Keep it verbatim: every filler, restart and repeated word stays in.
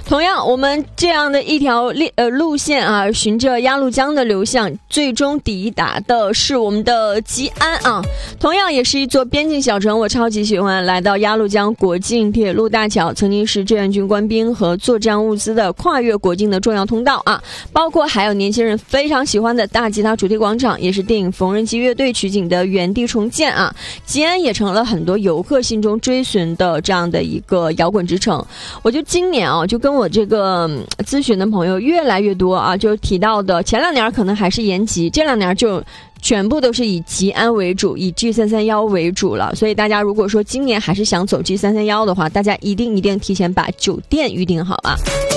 同样，我们这样的一条呃路线啊，循着鸭绿江的流向，最终抵达的是我们的吉安啊。同样也是一座边境小城，我超级喜欢来到鸭绿江国境铁路大桥，曾经是志愿军官兵和作战物资的跨越国境的重要通道啊。包括还有年轻人非常喜欢的大吉他主题广场，也是电影缝纫机乐队取景的原地重建啊。吉安也成了很多游客心中追寻的这样的一个摇滚之城。我就今年啊，就跟我这个、嗯、咨询的朋友越来越多啊，就提到的前两年可能还是延吉，这两年就全部都是以吉安为主，以 G 三三一 为主了。所以大家如果说今年还是想走 G 三三一 的话，大家一定一定提前把酒店预定好啊。